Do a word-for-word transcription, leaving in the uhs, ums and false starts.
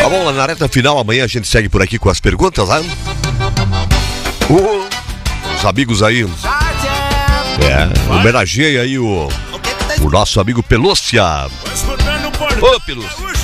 Tá bom, na reta final, amanhã a gente segue por aqui com as perguntas, né? Uh, os amigos aí. É, homenageei aí o, o nosso amigo Pelúcia. Ô, Pelúcia.